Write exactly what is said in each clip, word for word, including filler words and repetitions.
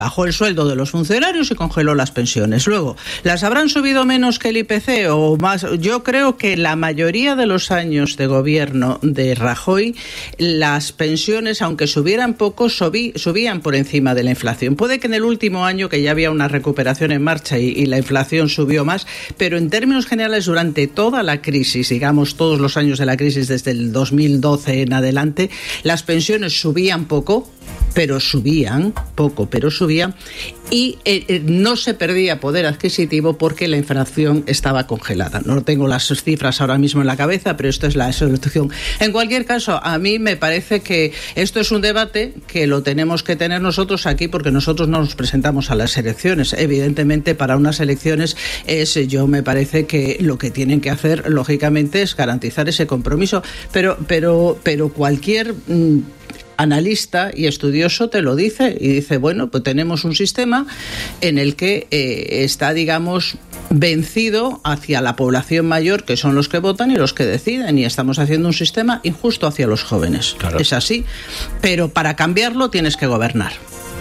Bajó el sueldo de los funcionarios y congeló las pensiones. Luego, ¿las habrán subido menos que el I P C o más? Yo creo que la mayoría de los años de gobierno de Rajoy, las pensiones, aunque subieran poco, subí, subían por encima de la inflación. Puede que en el último año, que ya había una recuperación en marcha y, y la inflación subió más, pero en términos generales, durante toda la crisis, digamos todos los años de la crisis, desde el dos mil doce en adelante, las pensiones subían poco, pero subían, poco, pero subían, y eh, eh, no se perdía poder adquisitivo porque la inflación estaba congelada. No tengo las cifras ahora mismo en la cabeza, pero esto es la solución. En cualquier caso, a mí me parece que esto es un debate que lo tenemos que tener nosotros aquí, porque nosotros no nos presentamos a las elecciones. Evidentemente, para unas elecciones, es, yo me parece que lo que tienen que hacer, lógicamente, es garantizar ese compromiso, pero, pero, pero cualquier... Mmm, analista y estudioso te lo dice y dice, bueno, pues tenemos un sistema en el que eh, está, digamos, vencido hacia la población mayor, que son los que votan y los que deciden, y estamos haciendo un sistema injusto hacia los jóvenes. Claro. Es así, pero para cambiarlo tienes que gobernar.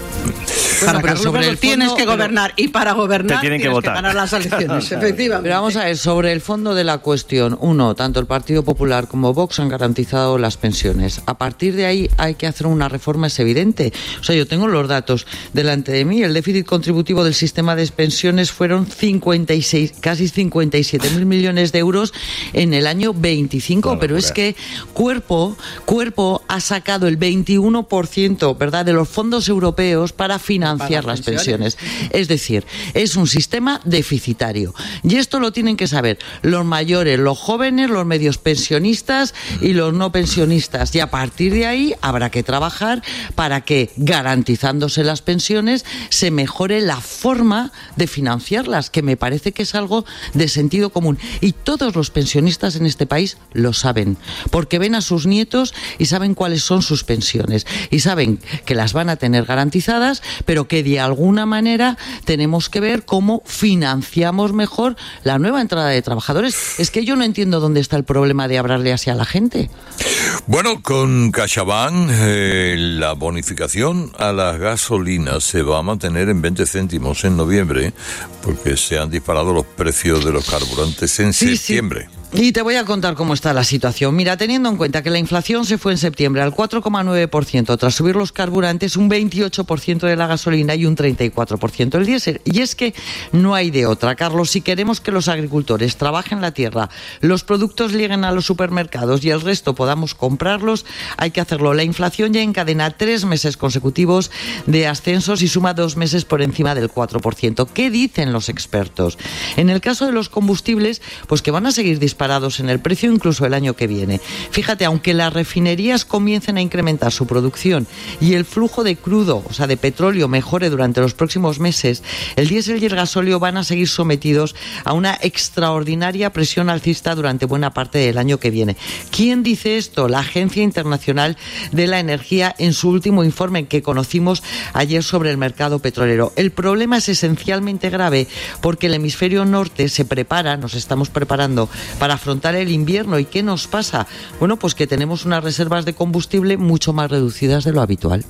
Bueno, para pero sobre el fondo, tienes que gobernar, y para gobernar tienes que, que ganar las elecciones, claro, efectivamente. Pero vamos a ver, sobre el fondo de la cuestión, uno, tanto el Partido Popular como Vox han garantizado las pensiones. A partir de ahí hay que hacer una reforma, es evidente. O sea, yo tengo los datos delante de mí. El déficit contributivo del sistema de pensiones fueron cincuenta y seis, casi cincuenta y siete mil millones de euros en el año veinticinco, pero es que Cuerpo, Cuerpo ha sacado el veintiuno por ciento, ¿verdad?, de los fondos europeos para financiar financiar las pensiones. Es decir, es un sistema deficitario. Y esto lo tienen que saber los mayores, los jóvenes, los medios pensionistas y los no pensionistas. Y a partir de ahí habrá que trabajar para que, garantizándose las pensiones, se mejore la forma de financiarlas, que me parece que es algo de sentido común. Y todos los pensionistas en este país lo saben, porque ven a sus nietos y saben cuáles son sus pensiones. Y saben que las van a tener garantizadas, pero que de alguna manera tenemos que ver cómo financiamos mejor la nueva entrada de trabajadores. Es que yo no entiendo dónde está el problema de hablarle así a la gente. Bueno, con CaixaBank eh, la bonificación a las gasolinas se va a mantener en veinte céntimos en noviembre, porque se han disparado los precios de los carburantes en sí, septiembre. Sí. Y te voy a contar cómo está la situación. Mira, teniendo en cuenta que la inflación se fue en septiembre al cuatro coma nueve por ciento, tras subir los carburantes un veintiocho por ciento de la gasolina y un treinta y cuatro por ciento el diésel. Y es que no hay de otra, Carlos. Si queremos que los agricultores trabajen la tierra, los productos lleguen a los supermercados y el resto podamos comprarlos, hay que hacerlo. La inflación ya encadena tres meses consecutivos de ascensos y suma dos meses por encima del cuatro por ciento. ¿Qué dicen los expertos? En el caso de los combustibles, pues que van a seguir disparando parados en el precio incluso el año que viene. Fíjate, aunque las refinerías comiencen a incrementar su producción y el flujo de crudo, o sea, de petróleo, mejore durante los próximos meses, el diésel y el gasóleo van a seguir sometidos a una extraordinaria presión alcista durante buena parte del año que viene. ¿Quién dice esto? La Agencia Internacional de la Energía, en su último informe que conocimos ayer sobre el mercado petrolero. El problema es esencialmente grave porque el hemisferio norte se prepara, nos estamos preparando para afrontar el invierno. ¿Y qué nos pasa? Bueno, pues que tenemos unas reservas de combustible mucho más reducidas de lo habitual.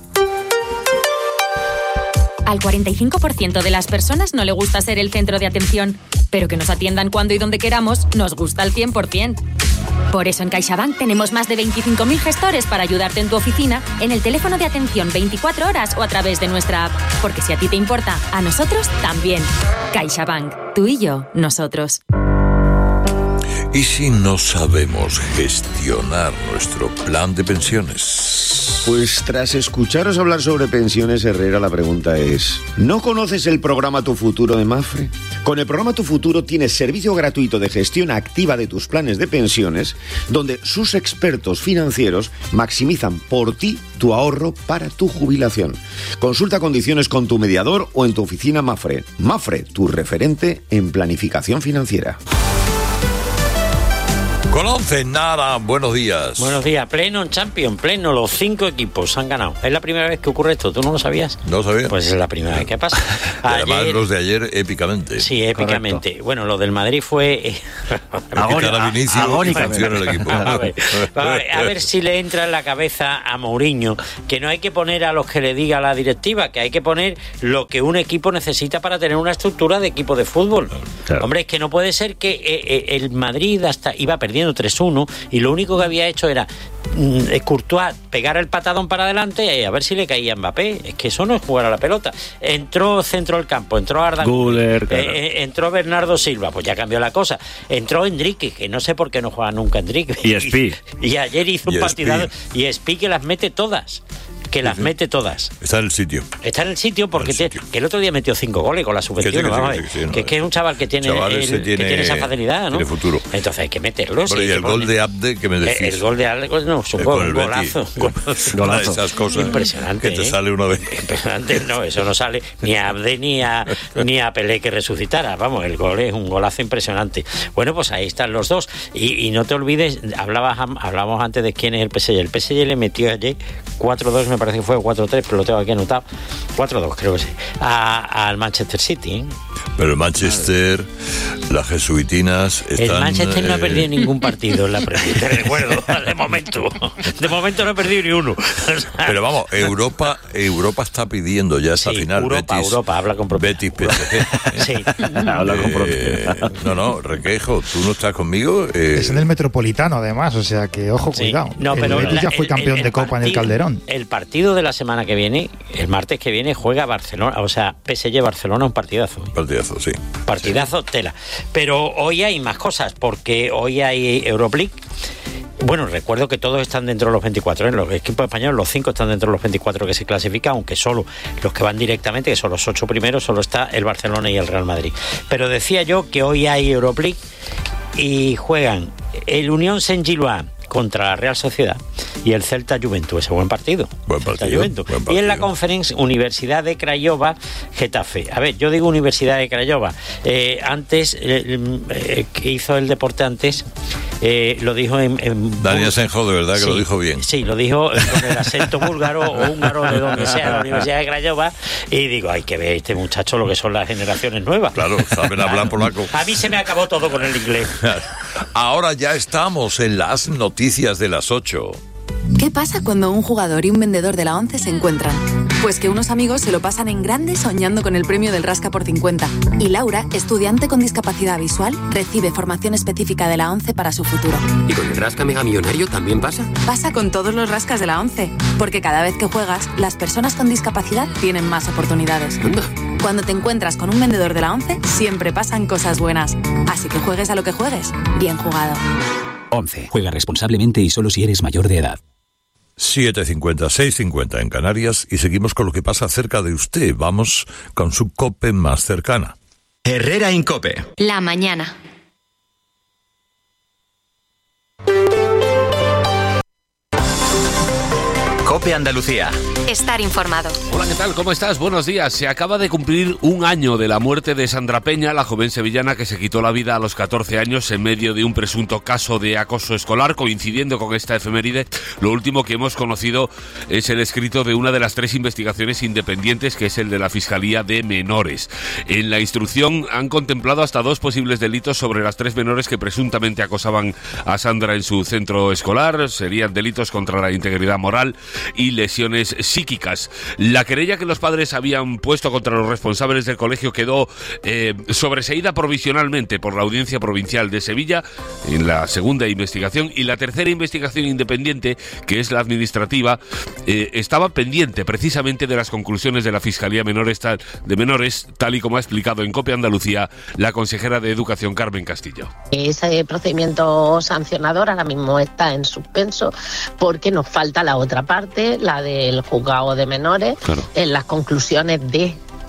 Al cuarenta y cinco por ciento de las personas no le gusta ser el centro de atención, pero que nos atiendan cuando y donde queramos nos gusta al cien por ciento. Por eso en CaixaBank tenemos más de veinticinco mil gestores para ayudarte en tu oficina, en el teléfono de atención veinticuatro horas o a través de nuestra app. Porque si a ti te importa, a nosotros también. CaixaBank, tú y yo, nosotros. ¿Y si no sabemos gestionar nuestro plan de pensiones? Pues tras escucharos hablar sobre pensiones, Herrera, la pregunta es, ¿no conoces el programa Tu Futuro de Mapfre? Con el programa Tu Futuro tienes servicio gratuito de gestión activa de tus planes de pensiones, donde sus expertos financieros maximizan por ti tu ahorro para tu jubilación. Consulta condiciones con tu mediador o en tu oficina Mapfre. Mapfre, tu referente en planificación financiera. Con once, nada, buenos días. Buenos días, pleno en Champions, pleno, los cinco equipos han ganado. Es la primera vez que ocurre esto, ¿tú no lo sabías? No sabía. Pues es la primera vez que pasa. Ayer, además los de ayer épicamente. Sí, épicamente. Correcto. Bueno, lo del Madrid fue... Agónica, al inicio funciona el equipo. A ver, a, ver, a ver si le entra en la cabeza a Mourinho que no hay que poner a los que le diga la directiva, que hay que poner lo que un equipo necesita para tener una estructura de equipo de fútbol. Claro. Hombre, es que no puede ser que eh, el Madrid hasta iba perdiendo tres uno y lo único que había hecho era mm, Courtois pegar el patadón para adelante y a ver si le caía Mbappé. Es que eso no es jugar a la pelota. Entró centro del campo, entró Arda Güler, claro. eh, entró Bernardo Silva, pues ya cambió la cosa. Entró Enrique, que no sé por qué no juega nunca Enrique. Y Espi. Y, y ayer hizo un y partidazo y Espi que las mete todas. Que las mete todas. Está en el sitio. Está en el sitio porque el sitio. Te, que el otro día metió cinco goles con la sub veintiuno. Vamos a ver. Que, que, que es un chaval que tiene, el, tiene, que tiene esa facilidad, ¿no? Tiene futuro. Entonces hay que meterlo. Bueno, sí, y el gol de Abde, que me decís. El, el gol de Abde, no, es un gol, un golazo. Golazo. Esas cosas. Impresionante. Que te ¿eh? sale una vez. Impresionante. No, eso no sale ni a Abde ni a, ni a Pelé que resucitara. Vamos, el gol es un golazo impresionante. Bueno, pues ahí están los dos. Y, y no te olvides, hablabas, hablábamos antes de quién es el P S G. El P S G le metió ayer cuatro dos, me parece que fue cuatro tres, pero lo tengo aquí anotado, cuatro dos creo que sí, a, al Manchester City, ¿eh? Pero el Manchester, las jesuitinas están... El Manchester eh... no ha perdido ningún partido en la Premier, te recuerdo, de momento. De momento no ha perdido ni uno. Pero vamos, Europa Europa está pidiendo ya esta sí, final. Europa, Betis, Europa, habla con propiedad. Betis, P S G. Sí. Habla con propiedad. Eh, no, no, Requejo, ¿tú no estás conmigo? Eh... Es en el Metropolitano, además, o sea que, ojo, sí. cuidado. No, pero el Betis la, ya fue el, campeón el, el de Copa partido, en el Calderón. El partido de la semana que viene, el martes que viene, juega Barcelona, o sea, P S G Barcelona, un partidazo. Partidazo, sí. Partidazo, sí. Tela. Pero hoy hay más cosas, porque hoy hay Euroleague. Bueno, recuerdo que todos están dentro de los veinticuatro, ¿eh? Los equipos españoles, los cinco están dentro de los veinticuatro que se clasifican, aunque solo los que van directamente, que son los ocho primeros, solo está el Barcelona y el Real Madrid. Pero decía yo que hoy hay Euroleague y juegan el Unión Saint-Gilloise contra la Real Sociedad y el Celta Juventus, ese buen partido. Buen partido, buen partido. Y en la Conference, Universidad de Craiova, Getafe. A ver, yo digo Universidad de Craiova. Eh, antes, eh, eh, que hizo el deporte antes, eh, lo dijo en... en Daniel Senjo, de verdad que sí, lo dijo bien. Sí, lo dijo con el acento búlgaro o húngaro, de donde sea, la Universidad de Craiova. Y digo, hay que ver este muchacho lo que son las generaciones nuevas. Claro, saben hablar polaco. A mí se me acabó todo con el inglés. Ahora ya estamos en las noticias de las ocho. ¿Qué pasa cuando un jugador y un vendedor de la ONCE se encuentran? Pues que unos amigos se lo pasan en grande soñando con el premio del Rasca por cincuenta. Y Laura, estudiante con discapacidad visual, recibe formación específica de la ONCE para su futuro. ¿Y con el Rasca Mega Millonario también pasa? Pasa con todos los rascas de la ONCE, porque cada vez que juegas, las personas con discapacidad tienen más oportunidades. Anda. Cuando te encuentras con un vendedor de la ONCE, siempre pasan cosas buenas. Así que juegues a lo que juegues, bien jugado. ONCE. Juega responsablemente y solo si eres mayor de edad. siete cincuenta, seis cincuenta en Canarias y seguimos con lo que pasa cerca de usted. Vamos con su COPE más cercana. Herrera Incope. La mañana. COPE Andalucía. Estar informado. Hola, ¿qué tal? ¿Cómo estás? Buenos días. Se acaba de cumplir un año de la muerte de Sandra Peña, la joven sevillana que se quitó la vida a los catorce años en medio de un presunto caso de acoso escolar. Coincidiendo con esta efeméride, lo último que hemos conocido es el escrito de una de las tres investigaciones independientes, que es el de la Fiscalía de Menores. En la instrucción han contemplado hasta dos posibles delitos sobre las tres menores que presuntamente acosaban a Sandra en su centro escolar. Serían delitos contra la integridad moral y lesiones psíquicas. La querella que los padres habían puesto contra los responsables del colegio quedó eh, sobreseída provisionalmente por la Audiencia Provincial de Sevilla en la segunda investigación, y la tercera investigación independiente, que es la administrativa, eh, estaba pendiente precisamente de las conclusiones de la Fiscalía Menores tal, de Menores, tal y como ha explicado en COPE Andalucía la consejera de Educación, Carmen Castillo. Ese procedimiento sancionador ahora mismo está en suspenso porque nos falta la otra parte, la del juzgado de menores, claro, en las conclusiones de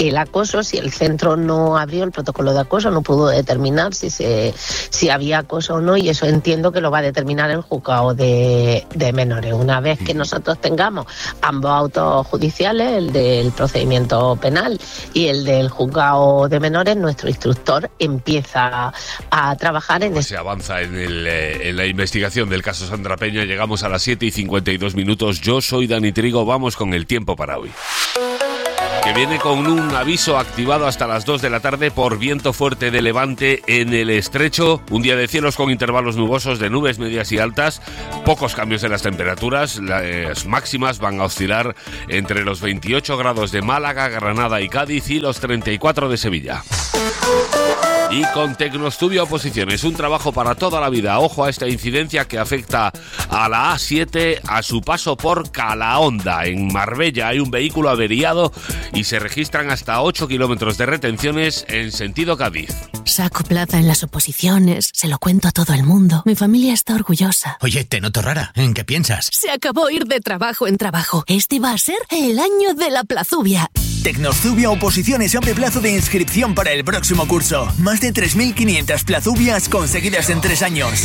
el acoso, si el centro no abrió el protocolo de acoso, no pudo determinar si se si había acoso o no, y eso entiendo que lo va a determinar el juzgado de, de menores. Una vez que nosotros tengamos ambos autos judiciales, el del procedimiento penal y el del juzgado de menores, nuestro instructor empieza a trabajar en... Pues se avanza en, el, eh, en la investigación del caso Sandra Peña. Llegamos a las siete y cincuenta y dos minutos. Yo soy Dani Trigo, vamos con el tiempo para hoy, que viene con un aviso activado hasta las dos de la tarde por viento fuerte de levante en el estrecho. Un día de cielos con intervalos nubosos de nubes medias y altas, pocos cambios en las temperaturas. Las máximas van a oscilar entre los veintiocho grados de Málaga, Granada y Cádiz y los treinta y cuatro de Sevilla. Y con Tecnostudio Oposiciones, un trabajo para toda la vida. Ojo a esta incidencia que afecta a la A siete a su paso por Calahonda. En Marbella hay un vehículo averiado y se registran hasta ocho kilómetros de retenciones en sentido Cádiz. Saco plaza en las oposiciones, se lo cuento a todo el mundo. Mi familia está orgullosa. Oye, te noto rara. ¿En qué piensas? Se acabó ir de trabajo en trabajo. Este va a ser el año de la plazubia. Tecnostudio Oposiciones abre plazo de inscripción para el próximo curso. Más de tres mil quinientas plazubias conseguidas en tres años.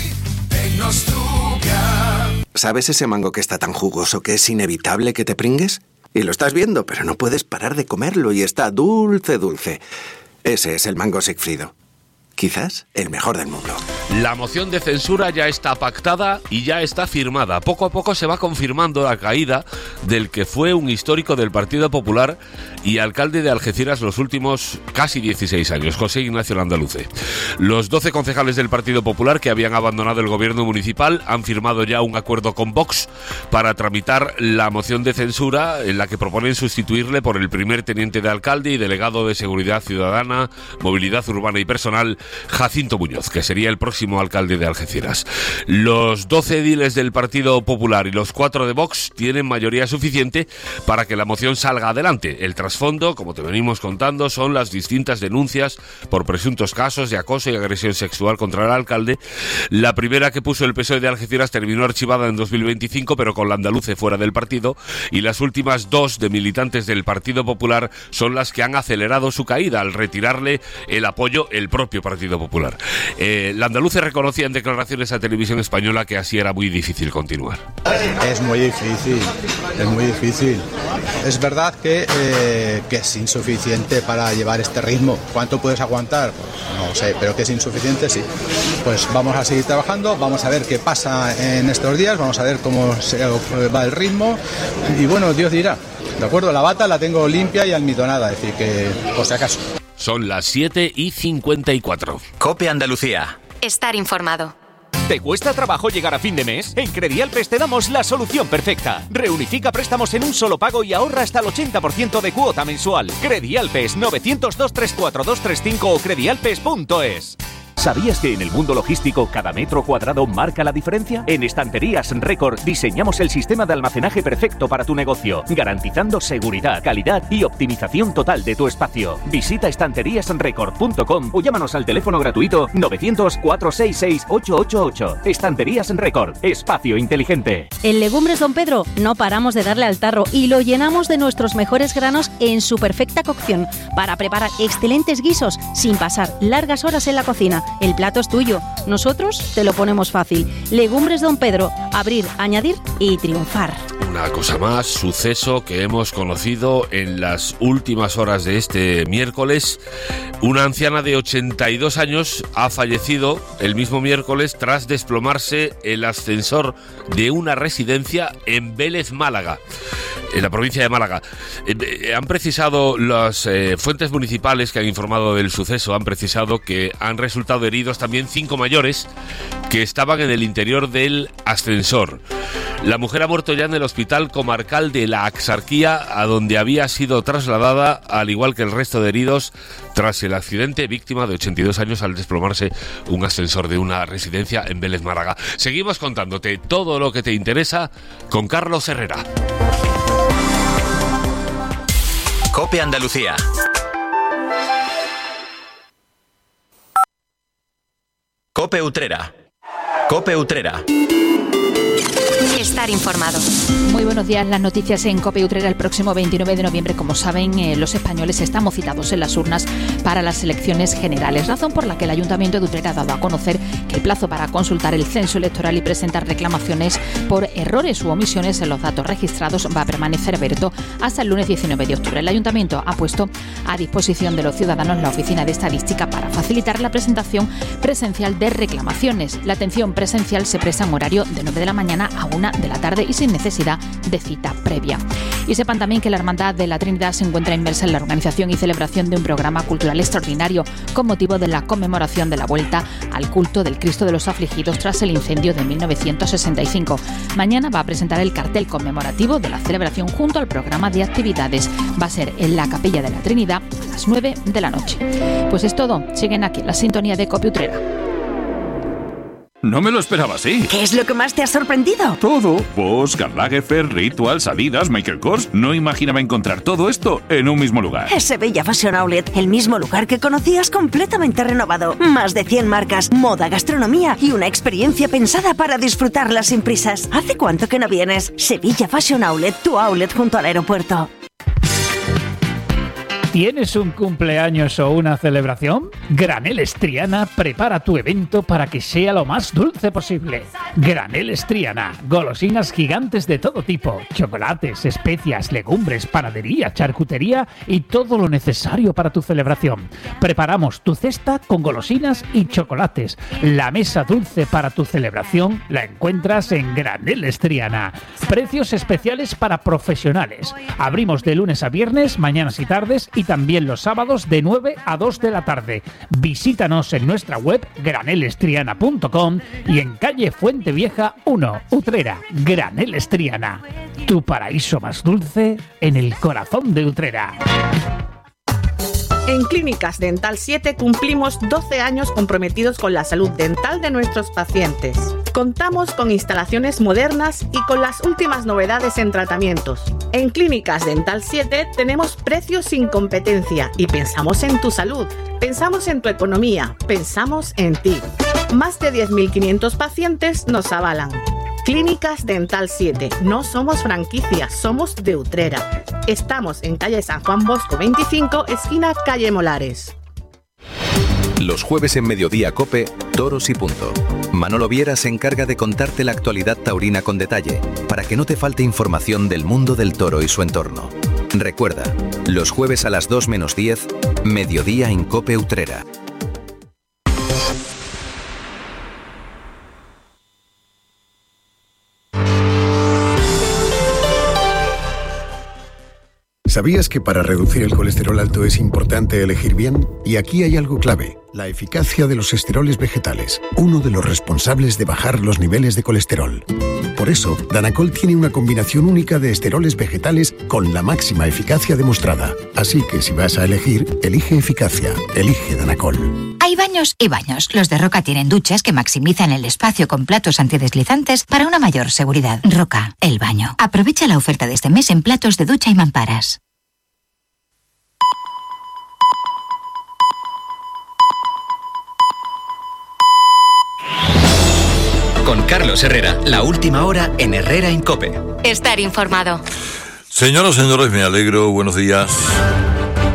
¿Sabes ese mango que está tan jugoso que es inevitable que te pringues? Y lo estás viendo, pero no puedes parar de comerlo y está dulce, dulce. Ese es el mango Sigfrido. Quizás el mejor del mundo. La moción de censura ya está pactada y ya está firmada. Poco a poco se va confirmando la caída del que fue un histórico del Partido Popular y alcalde de Algeciras los últimos casi dieciséis años, José Ignacio Landaluce. Los doce concejales del Partido Popular que habían abandonado el gobierno municipal han firmado ya un acuerdo con Vox para tramitar la moción de censura en la que proponen sustituirle por el primer teniente de alcalde y delegado de Seguridad Ciudadana, Movilidad Urbana y Personal, Jacinto Muñoz, que sería el próximo alcalde de Algeciras. Los doce ediles del Partido Popular y los cuatro de Vox tienen mayoría suficiente para que la moción salga adelante. El trasfondo, como te venimos contando, son las distintas denuncias por presuntos casos de acoso y agresión sexual contra el alcalde. La primera que puso el P S O E de Algeciras terminó archivada en dos mil veinticinco, pero con Landaluce fuera del partido, y las últimas dos de militantes del Partido Popular son las que han acelerado su caída al retirarle el apoyo el propio Partido Popular. Eh, Landaluce reconocía en declaraciones a Televisión Española que así era muy difícil continuar. Es muy difícil, es muy difícil. Es verdad que, eh, que es insuficiente para llevar este ritmo. ¿Cuánto puedes aguantar? Pues no sé, pero que es insuficiente, sí. Pues vamos a seguir trabajando, vamos a ver qué pasa en estos días, vamos a ver cómo se va el ritmo y bueno, Dios dirá. ¿De acuerdo? La bata la tengo limpia y almidonada, es decir que, por si acaso. Son las siete y cincuenta y cuatro. COPE Andalucía. Estar informado. ¿Te cuesta trabajo llegar a fin de mes? En Credialpes te damos la solución perfecta. Reunifica préstamos en un solo pago y ahorra hasta el ochenta por ciento de cuota mensual. Credialpes nueve cero dos, tres cuatro dos tres cinco o credialpes punto es. ¿Sabías que en el mundo logístico cada metro cuadrado marca la diferencia? En Estanterías Record diseñamos el sistema de almacenaje perfecto para tu negocio, garantizando seguridad, calidad y optimización total de tu espacio. Visita estanterías record punto com o llámanos al teléfono gratuito novecientos, cuatrocientos sesenta y seis, ochocientos ochenta y ocho. Estanterías Record, espacio inteligente. En Legumbres Don Pedro no paramos de darle al tarro y lo llenamos de nuestros mejores granos en su perfecta cocción para preparar excelentes guisos sin pasar largas horas en la cocina. El plato es tuyo, nosotros te lo ponemos fácil. Legumbres Don Pedro, abrir, añadir y triunfar. Una cosa más, suceso que hemos conocido en las últimas horas de este miércoles. Una anciana de ochenta y dos años ha fallecido el mismo miércoles tras desplomarse el ascensor de una residencia en Vélez, Málaga, en la provincia de Málaga. Eh, han precisado las eh, fuentes municipales que han informado del suceso, han precisado que han resultado heridos también cinco mayores que estaban en el interior del ascensor. La mujer ha muerto ya en el Hospital Comarcal de la Axarquía, a donde había sido trasladada, al igual que el resto de heridos, tras el accidente, víctima de ochenta y dos años al desplomarse un ascensor de una residencia en Vélez, Málaga. Seguimos contándote todo lo que te interesa con Carlos Herrera. COPE Andalucía. COPE Utrera. COPE Utrera. Estar informado. Muy buenos días. Las noticias en COPE Utrera. El próximo veintinueve de noviembre, como saben, eh, los españoles estamos citados en las urnas para las elecciones generales, razón por la que el Ayuntamiento de Utrera ha dado a conocer que el plazo para consultar el censo electoral y presentar reclamaciones por errores u omisiones en los datos registrados va a permanecer abierto hasta el lunes diecinueve de octubre. El Ayuntamiento ha puesto a disposición de los ciudadanos la Oficina de Estadística para facilitar la presentación presencial de reclamaciones. La atención presencial se presta en horario de nueve de la mañana a una de la tarde y sin necesidad de cita previa. Y sepan también que la Hermandad de la Trinidad se encuentra inmersa en la organización y celebración de un programa cultural extraordinario con motivo de la conmemoración de la vuelta al culto del Cristo de los Afligidos tras el incendio de mil novecientos sesenta y cinco. Mañana va a presentar el cartel conmemorativo de la celebración junto al programa de actividades. Va a ser en la Capilla de la Trinidad a las nueve de la noche. Pues es todo. Siguen aquí en la sintonía de COPE Utrera. No me lo esperaba así. ¿Qué es lo que más te ha sorprendido? Todo. Bosch, Karl Lagerfeld, Rituals, Adidas, Michael Kors. No imaginaba encontrar todo esto en un mismo lugar. Es Sevilla Fashion Outlet, el mismo lugar que conocías completamente renovado. Más de cien marcas, moda, gastronomía y una experiencia pensada para disfrutarla sin prisas. ¿Hace cuánto que no vienes? Sevilla Fashion Outlet, tu outlet junto al aeropuerto. ¿Tienes un cumpleaños o una celebración? Graneles Triana prepara tu evento para que sea lo más dulce posible. Graneles Triana, golosinas gigantes de todo tipo, chocolates, especias, legumbres, panadería, charcutería y todo lo necesario para tu celebración. Preparamos tu cesta con golosinas y chocolates. La mesa dulce para tu celebración la encuentras en Graneles Triana. Precios especiales para profesionales. Abrimos de lunes a viernes, mañanas y tardes, y también los sábados de nueve a dos de la tarde. Visítanos en nuestra web graneles triana punto com y en calle Fuente Vieja uno, Utrera. Graneles Triana, tu paraíso más dulce en el corazón de Utrera. En Clínicas Dental siete cumplimos doce años comprometidos con la salud dental de nuestros pacientes. Contamos con instalaciones modernas y con las últimas novedades en tratamientos. En Clínicas Dental siete tenemos precios sin competencia y pensamos en tu salud, pensamos en tu economía, pensamos en ti. Más de diez mil quinientos pacientes nos avalan. Clínicas Dental siete. No somos franquicias, somos de Utrera. Estamos en calle San Juan Bosco veinticinco, esquina calle Molares. Los jueves en Mediodía COPE, Toros y Punto. Manolo Viera se encarga de contarte la actualidad taurina con detalle, para que no te falte información del mundo del toro y su entorno. Recuerda, los jueves a las dos menos diez, Mediodía en COPE Utrera. ¿Sabías que para reducir el colesterol alto es importante elegir bien? Y aquí hay algo clave, la eficacia de los esteroles vegetales, uno de los responsables de bajar los niveles de colesterol. Por eso, Danacol tiene una combinación única de esteroles vegetales con la máxima eficacia demostrada. Así que si vas a elegir, elige eficacia, elige Danacol. Hay baños y baños. Los de Roca tienen duchas que maximizan el espacio con platos antideslizantes para una mayor seguridad. Roca, el baño. Aprovecha la oferta de este mes en platos de ducha y mamparas. Con Carlos Herrera, la última hora en Herrera en COPE. Estar informado. Señoras y señores, me alegro. Buenos días.